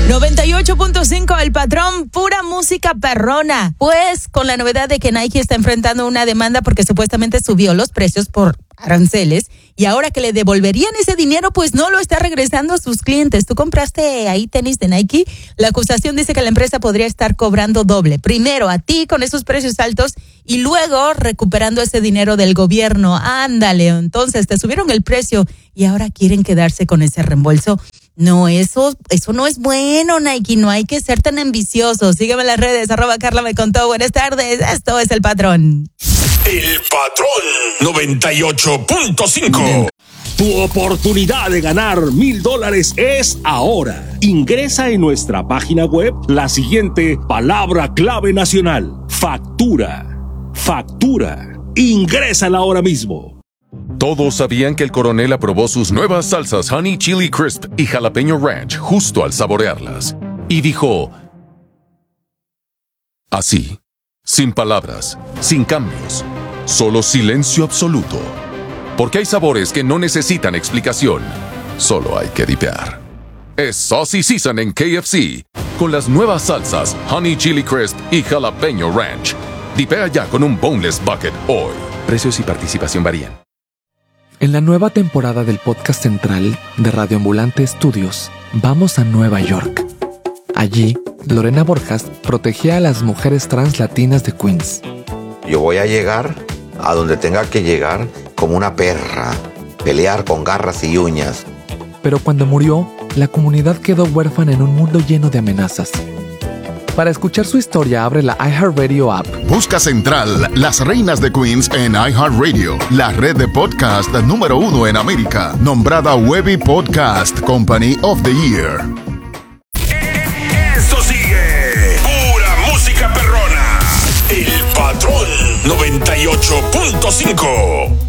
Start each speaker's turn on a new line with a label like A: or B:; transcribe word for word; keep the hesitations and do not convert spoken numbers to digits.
A: noventa y ocho punto cinco El Patrón, pura música perrona. Pues con la novedad de que Nike está enfrentando una demanda porque supuestamente subió los precios por aranceles y ahora que le devolverían ese dinero, pues no lo está regresando a sus clientes. ¿Tú compraste ahí tenis de Nike? La acusación dice que la empresa podría estar cobrando doble. Primero a ti con esos precios altos y luego recuperando ese dinero del gobierno. Ándale, entonces te subieron el precio y ahora quieren quedarse con ese reembolso. No, eso, eso no es bueno, Nike. No hay que ser tan ambicioso. Sígueme en las redes, arroba Carla me contó. Buenas tardes, esto es El Patrón.
B: El Patrón noventa y ocho punto cinco.
C: Tu oportunidad de ganar mil dólares es ahora. Ingresa en nuestra página web la siguiente palabra clave nacional: factura. Factura. Ingrésala ahora mismo.
D: Todos sabían que el coronel aprobó sus nuevas salsas Honey Chili Crisp y Jalapeño Ranch justo al saborearlas. Y dijo, así, sin palabras, sin cambios, solo silencio absoluto. Porque hay sabores que no necesitan explicación, solo hay que dipear. Es Saucy Season en K F C, con las nuevas salsas Honey Chili Crisp y Jalapeño Ranch. Dipea ya con un Boneless Bucket hoy. Precios y participación varían.
E: En la nueva temporada del podcast central de Radio Ambulante Estudios, vamos a Nueva York. Allí, Lorena Borjas protegía a las mujeres trans latinas de Queens.
F: Yo voy a llegar a donde tenga que llegar como una perra, pelear con garras y uñas.
E: Pero cuando murió, la comunidad quedó huérfana en un mundo lleno de amenazas. Para escuchar su historia, abre la iHeartRadio app.
G: Busca Central, Las Reinas de Queens en iHeartRadio, la red de podcast número uno en América, nombrada Webby Podcast Company of the Year.
B: Esto sigue pura música perrona. El Patrón noventa y ocho punto cinco.